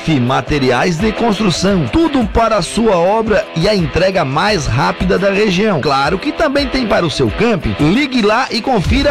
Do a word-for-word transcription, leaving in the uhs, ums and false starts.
F Materiais de Construção. Tudo para a sua obra e a entrega mais rápida da região. Claro que também tem para o seu camping. Ligue lá e confira